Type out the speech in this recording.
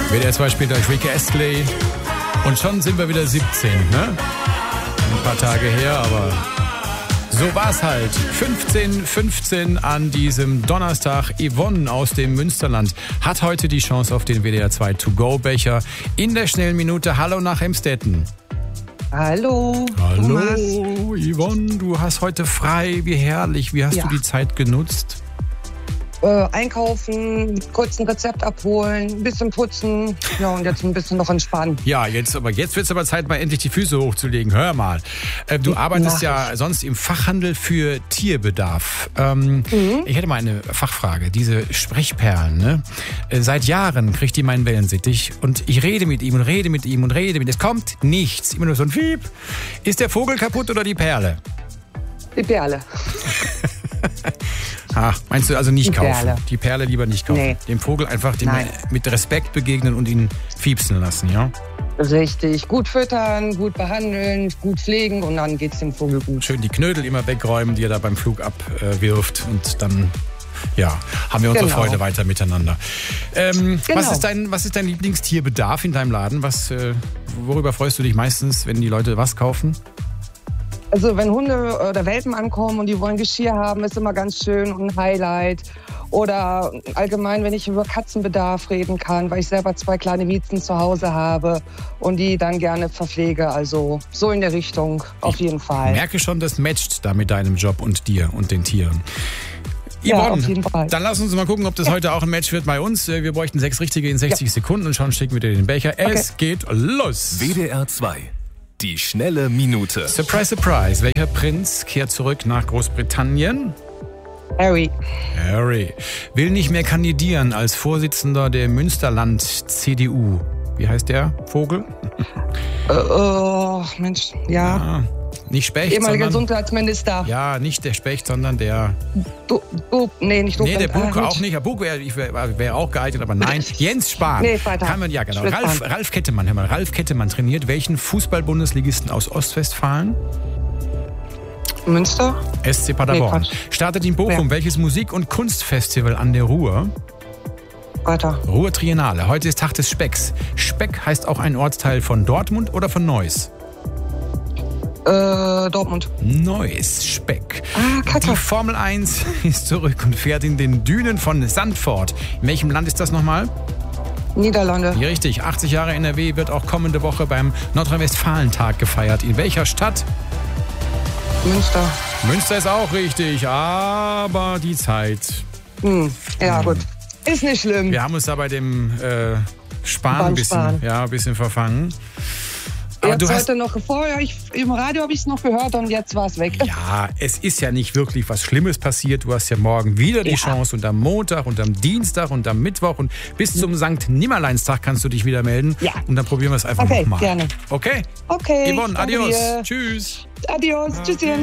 WDR 2 spielt euch Rick Astley. Und schon sind wir wieder 17, ne? Ein paar Tage her, aber so war's halt. 15:15 an diesem Donnerstag. Yvonne aus dem Münsterland hat heute die Chance auf den WDR 2 To-Go-Becher in der schnellen Minute. Hallo nach Emstetten. Hallo. Hallo, Yvonne, du hast heute frei. Wie herrlich. Wie hast du die Zeit genutzt? Einkaufen, kurz ein Rezept abholen, ein bisschen putzen, ja, und jetzt ein bisschen noch entspannen. Ja, jetzt wird es aber Zeit, mal endlich die Füße hochzulegen. Hör mal, du arbeitest ja sonst im Fachhandel für Tierbedarf. Ich hätte mal eine Fachfrage. Diese Sprechperlen, ne? Seit Jahren kriegt die meinen Wellensittich und ich rede mit ihm und rede mit ihm und rede mit ihm. Es kommt nichts, immer nur so ein Fiep. Ist der Vogel kaputt oder die Perle? Die Perle. Meinst du also nicht kaufen? Perle. Die Perle lieber nicht kaufen? Nee. Dem Vogel einfach mit Respekt begegnen und ihn fiepsen lassen, ja? Richtig. Gut füttern, gut behandeln, gut pflegen und dann geht's dem Vogel gut. Schön die Knödel immer wegräumen, die er da beim Flug abwirft und dann haben wir unsere Freude weiter miteinander. Was ist dein Lieblingstierbedarf in deinem Laden? Worüber freust du dich meistens, wenn die Leute was kaufen? Also wenn Hunde oder Welpen ankommen und die wollen Geschirr haben, ist immer ganz schön und ein Highlight. Oder allgemein, wenn ich über Katzenbedarf reden kann, weil ich selber 2 kleine Miezen zu Hause habe und die dann gerne verpflege. Also so in der Richtung auf jeden Fall. Ich merke schon, das matcht da mit deinem Job und dir und den Tieren. Yvonne, ja, auf jeden Fall. Dann lass uns mal gucken, ob das heute auch ein Match wird bei uns. Wir bräuchten 6 richtige in 60 Sekunden und schon schicken wir dir den Becher. Es geht los. WDR 2. Die schnelle Minute. Surprise, surprise. Welcher Prinz kehrt zurück nach Großbritannien? Harry. Will nicht mehr kandidieren als Vorsitzender der Münsterland-CDU. Wie heißt der Vogel? Mensch, ja. Nicht Specht, ehemaliger Gesundheitsminister. Ja, nicht der Specht, sondern der... nicht Nee, der Bug auch nicht. Der Bug wäre auch geeignet, aber nein. Jens Spahn. Nee, weiter. Kann man, ja, genau. Ralf Kettemann, hör mal. Ralf Kettemann trainiert welchen Fußball-Bundesligisten aus Ostwestfalen? Münster? SC Paderborn. Startet in Bochum welches Musik- und Kunstfestival an der Ruhr? Weiter. Ruhr Triennale. Heute ist Tag des Specks. Speck heißt auch ein Ortsteil von Dortmund oder von Neuss? Dortmund. Neuss, Speck. Kacke. Die Formel 1 ist zurück und fährt in den Dünen von Zandvoort. In welchem Land ist das nochmal? Niederlande. Ja, richtig. 80 Jahre NRW wird auch kommende Woche beim Nordrhein-Westfalen-Tag gefeiert. In welcher Stadt? Münster. Münster ist auch richtig, aber die Zeit. Ja, gut. Ist nicht schlimm. Wir haben uns da bei dem Sparen ein bisschen verfangen. Aber jetzt heute noch vorher, im Radio habe ich es noch gehört und jetzt war es weg. Ja, es ist ja nicht wirklich was Schlimmes passiert. Du hast ja morgen wieder die Chance und am Montag und am Dienstag und am Mittwoch und bis zum Sankt Nimmerleinstag kannst du dich wieder melden. Ja. Und dann probieren wir es einfach nochmal. Gerne. Okay? Okay. Yvonne, adios. Tschüss. Adios. Tschüsschen.